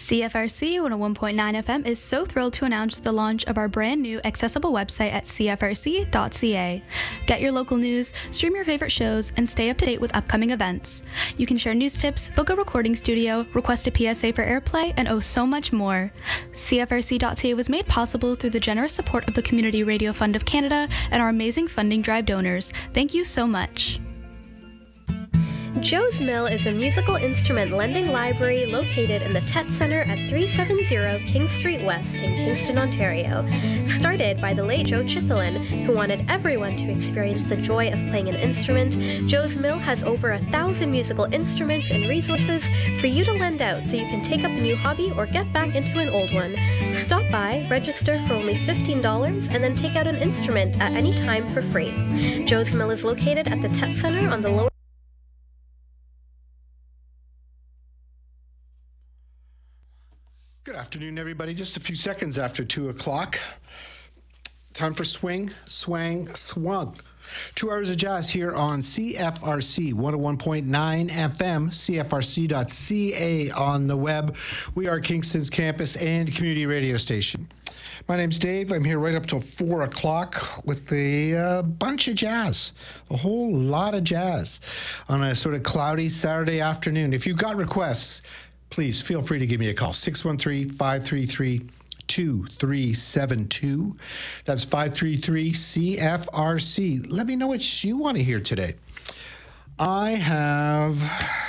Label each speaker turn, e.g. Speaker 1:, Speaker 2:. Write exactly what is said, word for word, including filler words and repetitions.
Speaker 1: C F R C one oh one point nine F M is so thrilled to announce the launch of our brand new accessible website at c f r c dot c a. Get your local news, stream your favorite shows, and stay up to date with upcoming events. You can share news tips, book a recording studio, request a P S A for airplay, and oh so much more. C F R C dot C A was made possible through the generous support of the Community Radio Fund of Canada and our amazing funding drive donors. Thank you so much.
Speaker 2: Joe's Mill is a musical instrument lending library located in the Tet Centre at three seventy King Street West in Kingston, Ontario. Started by the late Joe Chithalin, who wanted everyone to experience the joy of playing an instrument, Joe's Mill has over a thousand musical instruments and resources for you to lend out so you can take up a new hobby or get back into an old one. Stop by, register for only fifteen dollars, and then take out an instrument at any time for free. Joe's Mill is located at the Tet Centre on the lower
Speaker 3: Good afternoon, everybody. Just a few seconds after two o'clock. Time for Swing, Swang, Swung. Two hours of jazz here on C F R C one oh one point nine F M, c f r c dot c a on the web. We are Kingston's campus and community radio station. My name's Dave. I'm here right up till four o'clock with a uh, bunch of jazz, a whole lot of jazz on a sort of cloudy Saturday afternoon. If you've got requests, please feel free to give me a call, six one three, five three three, two three seven two. That's five three three C F R C. Let me know what you want to hear today. I have